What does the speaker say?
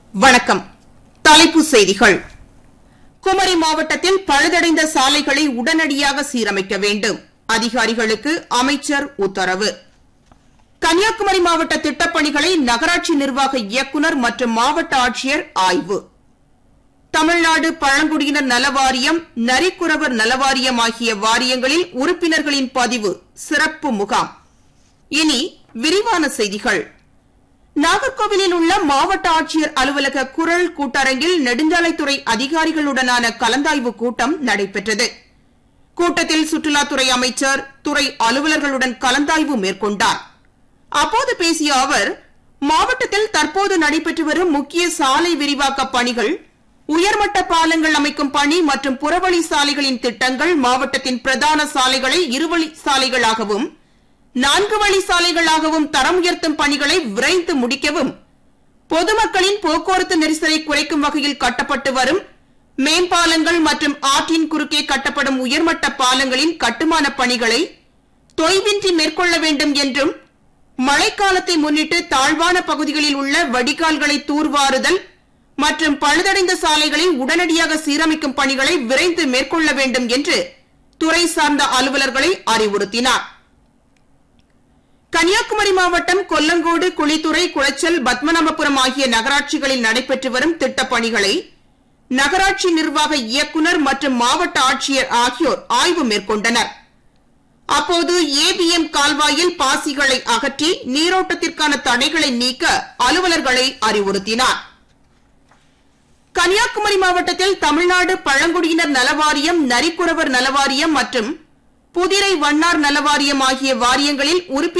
வணக்கம். தலைப்புச் செய்திகள். குமரி மாவட்டத்தில் பழுதடைந்த சாலைகளை உடனடியாக சீரமைக்க வேண்டும். அதிகாரிகளுக்கு அமைச்சர் உத்தரவு. கன்னியாகுமரி மாவட்ட திட்டப்பணிகளை நகராட்சி நிர்வாக இயக்குநர் மற்றும் மாவட்ட ஆட்சியர் ஆய்வு. தமிழ்நாடு பழங்குடியினர் நலவாரியம், நரிக்குறவர் நலவாரியம் ஆகிய வாரியங்களில் உறுப்பினர்களின் பதிவு சிறப்பு முகாம். இனி விரிவான செய்திகள். நாகர்கோவிலில் உள்ள மாவட்ட ஆட்சியர் அலுவலக குரல் கூட்டரங்கில் நெடுஞ்சாலைத்துறை அதிகாரிகளுடனான கலந்தாய்வு கூட்டம் நடைபெற்றது. கூட்டத்தில் சுற்றுலாத்துறை அமைச்சர் துறை அலுவலர்களுடன் கலந்தாய்வு மேற்கொண்டார். அப்போது பேசிய அவர், மாவட்டத்தில் தற்போது நடைபெற்று வரும் முக்கிய சாலை விரிவாக்க பணிகள், உயர்மட்ட பாலங்கள் அமைக்கும் பணி மற்றும் புறவழி சாலைகளின் திட்டங்கள், மாவட்டத்தின் பிரதான சாலைகளை இருவழி சாலைகளாகவும் 4 வழி சாலைகளாகவும் தரம் உயர்த்தும் பணிகளை விரைந்து முடிக்கவும், பொதுமக்களின் போக்குவரத்து நெரிசலை குறைக்கும் வகையில் கட்டப்பட்டு வரும் மேம்பாலங்கள் மற்றும் ஆற்றின் குறுக்கே கட்டப்படும் உயர்மட்ட பாலங்களின் கட்டுமான பணிகளை தொய்வின்றி மேற்கொள்ள வேண்டும் என்றும், மழைக்காலத்தை முன்னிட்டு தாழ்வான பகுதிகளில் உள்ள வடிகால்களை தூர்வாறுதல் மற்றும் பழுதடைந்த சாலைகளை உடனடியாக சீரமைக்கும் பணிகளை விரைந்து மேற்கொள்ள வேண்டும் என்று துறை சார்ந்த அலுவலர்களை அறிவுறுத்தினார். கன்னியாகுமரி மாவட்டம் கொல்லங்கோடு, குளித்துறை, குளச்சல், பத்மநாபபுரம் ஆகிய நகராட்சிகளில் நடைபெற்று வரும் திட்டப்பணிகளை நகராட்சி நிர்வாக இயக்குநர் மற்றும் மாவட்ட ஆட்சியர் ஆகியோர் ஆய்வு மேற்கொண்டனர். அப்போது ஏபிஎம் கால்வாயில் பாசிகளை அகற்றி நீரோட்டத்திற்கான தடைகளை நீக்க அலுவலர்களை அறிவுறுத்தினார். கன்னியாகுமரி மாவட்டத்தில் தமிழ்நாடு பழங்குடியினர் நலவாரியம், நரிக்குறவர் நலவாரியம் மற்றும் புதிரை வண்ணார் நலவாரியம் ஆகிய வாரியங்களில் உறுப்பினர்